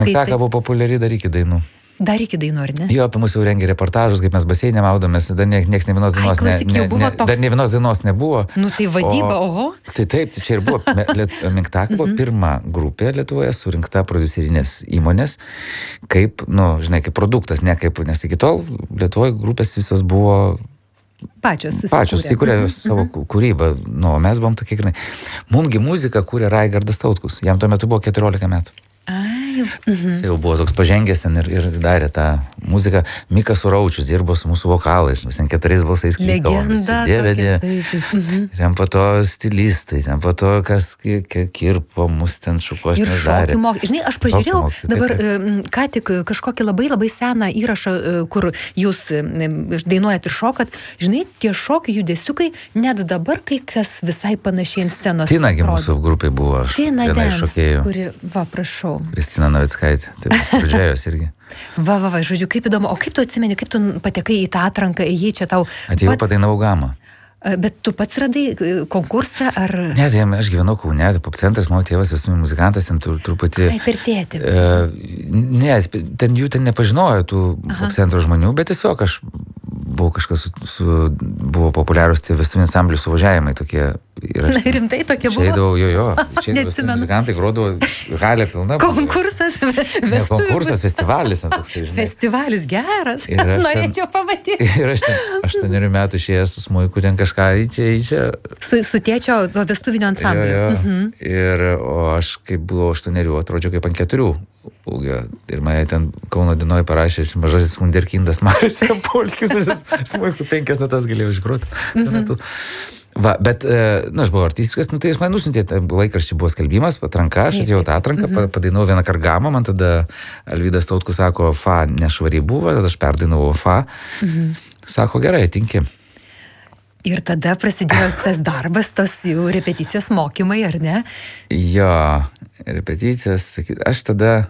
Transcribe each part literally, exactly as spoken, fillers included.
Minktaką buvo populiari dar iki dainų. Dar iki dainų, ar ne? Jo, apie mus jau rengė reportažus, kaip mes baseinė maudomės, dar nieks ne, ne vienos dainos, Ai, ne, ne, ne, toks... dar ne vienos dainos nebuvo. Nu tai vadyba, o, oho. Tai taip, tai čia ir buvo. Minktak buvo pirma grupė Lietuvoje surinkta prodiuserinės įmonės, kaip, nu, žinai, kaip produktas, ne kaip, nes iki tol Lietuvoje grupės visos buvo pačios susikūrė. Pačios įkūrė mm -hmm. savo kūrybą. Nu, mes buvom tokie, kad mumgi muziką kūrė Raigardas Tautkus. Jam tuo metu buvo keturiolika metų. Ai, mhm. Jis jau buvo toks pažengęs ten ir, ir darė tą muziką. Mikas Suraučius dirbo su mūsų vokalais, mes ten keturiais balsais klykavom. Legenda. Dieve, dieve. Mhm. Ten po to stilistai, ten po to kas kirpo, mus ten šukos nežarė. Ir šokių mokė. Žinai, aš pažiūrėjau mokė, dabar taip, taip. ką tik kažkokį labai labai seną įrašą, kur jūs dainuojat ir šokat. Žinai, tie šokių judesiukai net dabar kai kas visai panašiai ant scenos. Tinagi mūsų grupai buvo. Tina Dance, kuri, va, prašau. Kristina Navickaitė, taip, pradžiajos irgi. Va, va, va, žodžiu, kaip įdomu. O kaip tu atsimeni, kaip tu patekai į tą atranką, jį čia tau... Atėjau, pats... padainavau gamą. Bet tu pats radai konkursą, ar... Ne, tai aš gyvenau Kaune, pop centras, mano tėvas esu muzikantas, ten truputį... Ai, per tėtį. E, ne, ten jų ten nepažinojo tų Aha. pop centro žmonių, bet tiesiog aš buvau kažkas su... su buvo populiarūs tie vestuvinių ansamblių suvažiavimai tokie. Ir aš, Na, rimtai tokie buvo? Čia eidavau, jo, jo. Čia eidavau, muzikantai grodavo, halė pilna. Konkursas, ne, konkursas, festivalis. Toks, tai, festivalis geras. Norėčiau pamatyti. Ir aš ten aštuonerių metų išėjęs su smuiku ten kažką į čia, į čia. Su, su tėčio vestuvinio ansamblio. Jo, jo. Mhm. Ir o aš, kaip buvau aštuonerių, atrodžiau kaip ant keturių ūgio. Ir mane ten Kauno dienoje parašė mažasis wunderkindas Marius Polskis, aš smuiku penkias natas galėjau išgroti. Mhm. Va, bet, na, aš buvau artistikas, nu, tai jis man nusintė, laikraščiai buvo skelbimas, atranka, aš atėjau tą atranką, mm -hmm. padainau vieną kargamą, man tada Alvydas Tautkus sako, fa nešvariai buvo, tada aš perdainavau fa, mm -hmm. sako, gerai, tinki. Ir tada prasidėjo tas darbas, tos jau repeticijos mokymai, ar ne? Jo, repeticijos, sakyt, aš tada,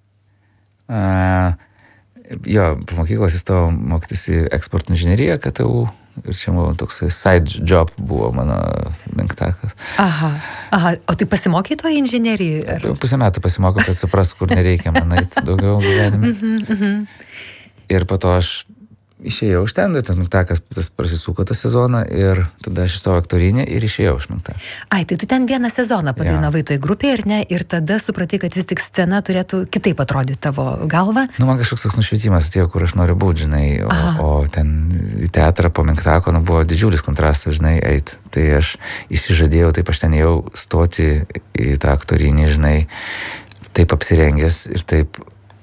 a, jo, po mokyklos įstojau mokytis į eksporto inžineriją, K T U. Ir čia buvo toks side job buvo mano Minktakas. Aha, aha. O tai pasimokei to inžinerijoje? Ar... Pusę metų pasimokau, kad supras, kur nereikia man eiti daugiau gyvenime. Mhm, mhm. Ir po to aš išėjau iš ten, tas Minktakas tas prasisuko tą sezoną ir tada aš įstojau aktorinį ir išėjau iš Minktaką. Ai, tai tu ten vieną sezoną padainavai toj grupėje, ar ne? Ir tada supratai, kad vis tik scena turėtų kitaip atrodyti tavo galva? Nu, man kažkoks toks nušvietimas atėjo, kur aš noriu būti, žinai, o, o ten į teatrą po Minktako, nu, buvo didžiulis kontrastas, žinai, eit. Tai aš įsižadėjau, taip aš ten jau stoti į tą aktorinį, žinai, taip apsirengęs ir taip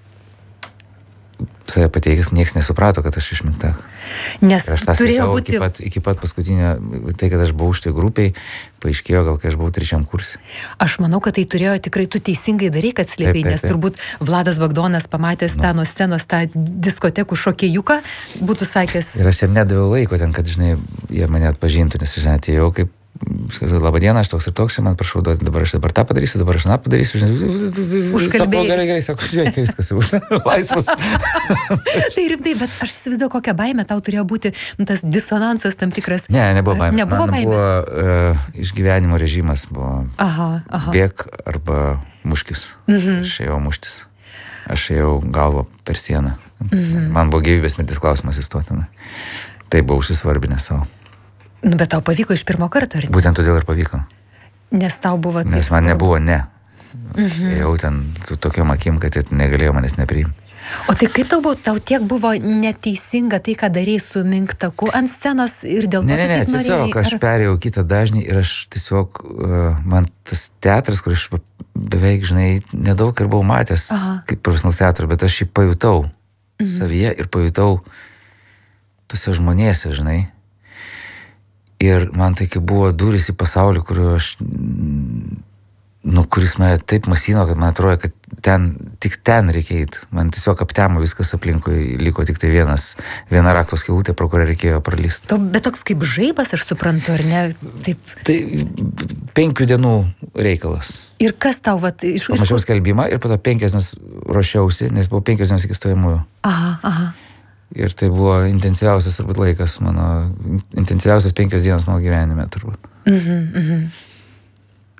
save pateikęs, nieks nesuprato, kad aš iš Minktako. Nes turėjo būti... Iki pat, iki pat paskutinio, tai, kad aš buvau štai grupiai, paaiškėjo gal, kai aš buvau trečiam kursui. Aš manau, kad tai turėjo tikrai tu teisingai darai, kad slėpiai, nes turbūt Vladas Bagdonas pamatęs nu. tą nuo scenos, tą diskotekų šokėjuką, būtų sakęs... Ir aš jam nedaviau laiko ten, kad, žinai, jie mane atpažintų, nes, žinai, atėjau kaip labą dieną, aš toks ir toks, man prašau duoti, dabar aš dabar tą padarysiu, dabar aš tą padarysiu, žinai, užkalbėjai. Gerai, gerai, sako, žiūrėk, viskas, už laisvas. Tai rimtai, bet aš įsivaizduoju, kokią baimę tau turėjo būti nu, tas disonansas tam tikras. Ne, nebuvo baimė. Nebuvo baimės. Buvo uh, išgyvenimo režimas, buvo aha, aha. bėk arba muškis. Mhm. Aš ėjau muštis. Aš ėjau galvą per sieną. Mhm. Man buvo gyvybės mirties klausimas įstoti. Tai buvo užsisvarbinę savo. Nu, bet tau pavyko iš pirmo karto, ar ne? Būtent todėl ir pavyko. Nes tau buvo... Nes man nebuvo ne. Mhm. Jau ten tokiom akim, kad negalėjo manęs nepriimti. O tai kaip tau buvo, tau tiek buvo neteisinga tai, ką darei su Minktaku ant scenos ir dėl to, ne, ne, ne, kad taip norėjai? Tiesiog aš ar... perėjau kitą dažnį ir aš tiesiog, uh, man tas teatras, kur aš beveik, žinai, nedaug ir buvau matęs, Aha. kaip profesionalus teatras, bet aš jį pajutau mhm. savyje ir pajutau tose žmonėse, žinai. Ir man tai kaip buvo durys į pasaulį, kurio aš, nu, kuris mane taip masino, kad man atrodo, kad ten, tik ten reikia eiti. Man tiesiog aptemo viskas aplinkui, liko tik tai vienas, viena rakto skylutė, pro kurią reikėjo pralysti. To, bet toks kaip žaibas, aš suprantu, ar ne? Taip. Tai penkių dienų reikalas. Ir kas tau, vat, iš... Pamačiau skelbimą ir po to penkias nes ruošiausi, nes buvo penkios dienos iki stojamųjų. Aha, aha. Ir tai buvo intensyviausias turbūt laikas mano, intensyviausias penkios dienos mano gyvenime turbūt. Mhm, mhm.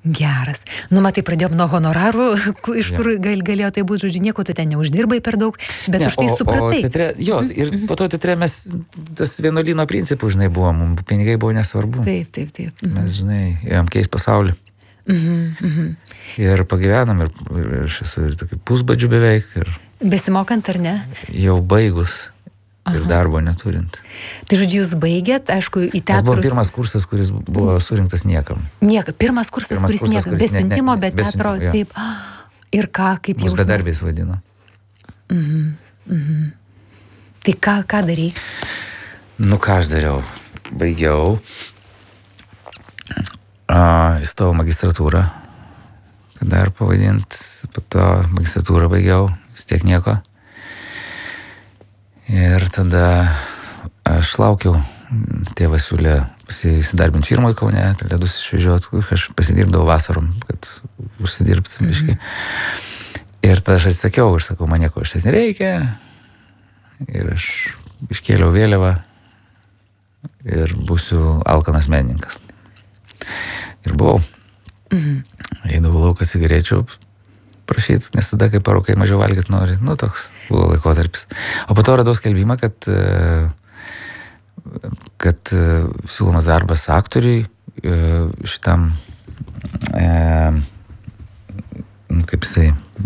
Geras. Nu, matai, pradėjom nuo honorarų, iš kur gal, galėjo tai būti, žodžiu, nieko tu ten neuždirbai per daug, bet ne, už tai o, supratai. O teatre, jo, ir mm-hmm. po to teatre mes, tas vienuolyno principų, žinai, buvo, mums pinigai buvo nesvarbu. Taip, taip, taip. Mm-hmm. Mes, žinai, ėjom keist pasaulį. Mm-hmm. Ir pagyvenom, ir, ir aš esu ir tokį pusbadžių beveik. Ir besimokant ar ne? Jau baigus. Ir Aha. darbo neturint. Tai žodžiu, jūs baigėt, aišku, į teatrus... Tas buvo pirmas kursas, kuris buvo surinktas niekam. Nieka, pirmas kursas, pirmas kuris kursas, niekam, be siuntimo, be teatro, ja. taip. Ir ką, kaip jausmas? Mus bedarbiais vadino. Mhm, mhm. Tai ką, ką darei? Nu, ką aš dariau? Baigiau. Uh, įstojau magistratūrą. Dar pavadint, po to magistratūrą baigiau, vis tiek nieko. Ir tada aš laukiau, tėvas siūlė pasidarbinti firmoje Kaune, ledus išvežiot, aš pasidirbdavau vasarom, kad užsidirbti mm-hmm. biškai. Ir tada aš atsisakiau ir sakau, man nieko iš ties nereikia. Ir aš iškėliau vėliavą ir būsiu alkanas menininkas. Ir buvau. Mm-hmm. Eidavau lauką cigarečių prašyti, nes tada, kai parūkai mažiau valgyt nori, nu toks buvo laikotarpis. O po to radau skelbimą, kad, kad siūlomas darbas aktoriui šitam, kaip jisai,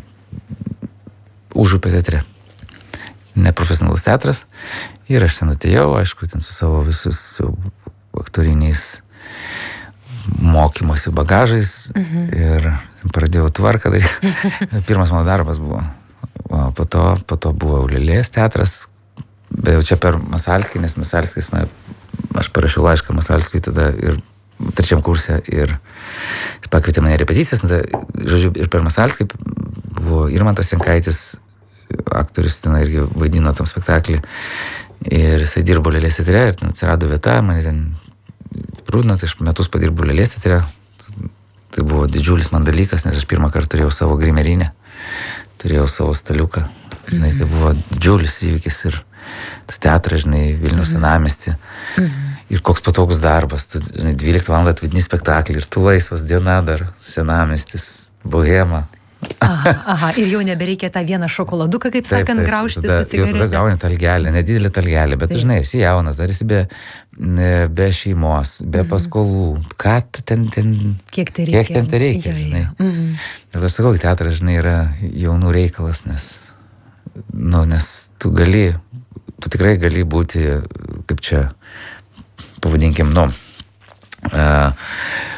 Užupio teatre. Neprofesionalus teatras. Ir aš ten atėjau, aišku, ten su savo visus su aktoriniais mokymosi bagažais mhm. ir pradėjau tvarką daryti. Pirmas mano darbas buvo. O po to, po to buvo Lėlės teatras, bet jau čia per Masalskį, nes Masalskis, man, aš parašiau laišką Masalskiui tada ir trečiam kurse ir jis pakvietė mane repeticijas, tada, žodžiu, ir per Masalskį buvo Irmantas Jankaitis, aktorius ten irgi vaidino tam spektaklį ir jisai dirbo Lėlės teatre ir ten atsirado vieta, mane ten prūdina, tai aš metus padirbu Lėlės teatre. Tai buvo didžiulis man dalykas, nes aš pirmą kartą turėjau savo grimerinę, turėjau savo staliuką. Žinai, tai buvo didžiulis įvykis ir tas teatras, žinai, Vilniaus senamiestį. Ir koks patogus darbas. Tu, žinai, dvyliktą valandą atvaidini spektaklį ir tu laisvas diena dar, senamiestis, bohema. Aha, aha, ir jau nebereikia tą vieną šokoladuką, kaip taip, sakant, taip, graužti tada, su cigaretė. Jau tada gauni talgelį, nedidelį talgelį, bet, taip. Žinai, esi jaunas, dar esi be, be šeimos, be mhm. paskolų. Ką ten, ten, kiek tai reikia? Kiek ten tai reikia, ja, žinai. Ja. Mhm. Ir aš sakau, teatras, žinai, yra jaunų reikalas, nes, nu, nes tu gali, tu tikrai gali būti, kaip čia, pavadinkim, nu, uh,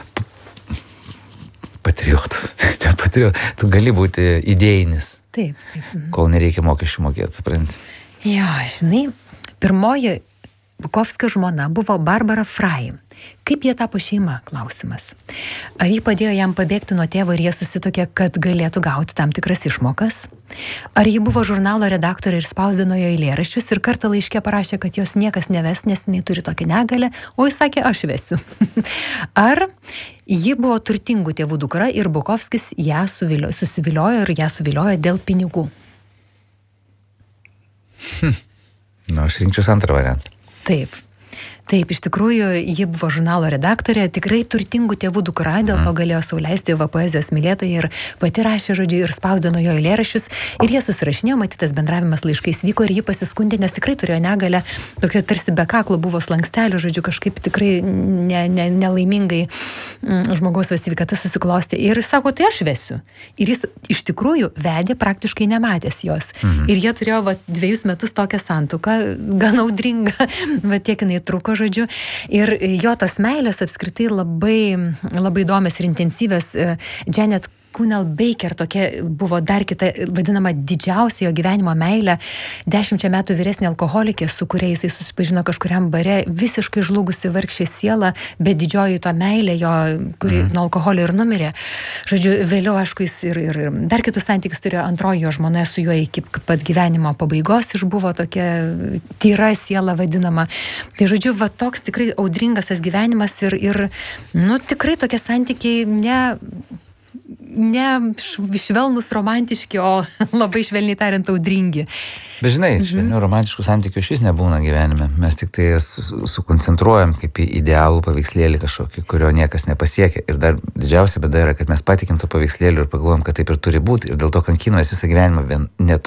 patriotas, ne patriotas, tu gali būti idėjinis, taip, taip. Mhm. Kol nereikia mokesčių mokėti, supranti. Jo, žinai, pirmoji Bukovskio žmona buvo Barbara Frei. Kaip jie tapo šeima, klausimas. Ar jį padėjo jam pabėgti nuo tėvo ir jie susitokė, kad galėtų gauti tam tikras išmokas? Ar ji buvo žurnalo redaktorė ir spausdino jo eilėraščius ir kartą laiške parašė, kad jos niekas neves, nes jinai turi tokią negalę, o jis sakė, aš vesiu. Ar ji buvo turtingų tėvų dukra ir Bukovskis ją suviliojo, susiviliojo ir ją suviliojo dėl pinigų? Hm. Nu, aš rinkčiausi antrą variantą. Taip. Taip, iš tikrųjų, ji buvo žurnalo redaktorė, tikrai turtingų tėvų dukra, dėl to galėjo sau leisti va poezijos mylėtojai ir pati rašė, žodžiu, ir spausdino jo eilėraščius. Ir jie susirašinėjo, matytas bendravimas laiškais vyko ir ji pasiskundė, nes tikrai turėjo negalę, tokio tarsi be kaklo buvo slankstelių, žodžiu, kažkaip tikrai ne, ne, nelaimingai mm, žmogaus sveikata susiklosti. Ir sako, tai aš vesiu. Ir jis iš tikrųjų vedė praktiškai nematęs jos. Mhm. Ir jie turėjo va, dviejus metus tokią santuoką, gan audringą, va tiek jinai truko, žodžiu. Ir jo tos meilės apskritai labai, labai įdomios ir intensyvės. Janet Kunnell Baker tokia buvo dar kita vadinama didžiausia jo gyvenimo meilė, dešimčia metų vyresnė alkoholikė, su kuria jisai susipažino kažkuriam bare, visiškai žlugusi vargšė siela, bet didžioji to meilė jo, kuri mm. nuo alkoholio ir numirė. Žodžiu, vėliau, aišku, jis ir, ir dar kitus santykius turėjo, antroji jo žmona su juo iki pat gyvenimo pabaigos išbuvo tokia tyra siela vadinama. Tai žodžiu, va toks tikrai audringas tas gyvenimas ir, ir nu, tikrai tokie santykiai ne... ne švelnus romantiški, o labai švelniai tariant audringi. Bet žinai, mhm. švelnių romantiškų santykių šis nebūna gyvenime. Mes tik tai sukoncentruojam kaip į idealų paveikslėlį kažkokį, kurio niekas nepasiekia. Ir dar didžiausia bėda yra, kad mes patikim to paveikslėlių ir pagalvojam, kad taip ir turi būti. Ir dėl to kankinomės visą gyvenimą vien ne